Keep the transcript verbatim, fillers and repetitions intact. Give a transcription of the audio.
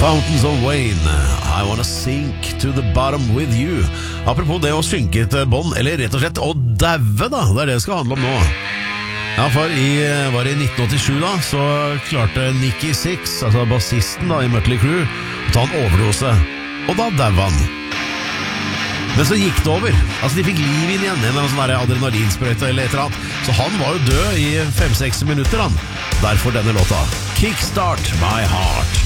Fountains of Wayne, I wanna sink to the bottom with you. Apropos det å synke et bånd, eller rett og slett å daue da, det er det det skal handle om nå. Ja, for i, var det i nitten åttisju da, så klarte Nicky Six, altså bassisten da i Mötley Crüe, å ta en overdose, og da daua han. Men så gikk det over, altså de fikk liv inn igjen, en sånn der adrenalinsprøyte eller et eller annet, så han var jo død i fem-seks minutter han. Derfor denne låta, Kickstart My Heart.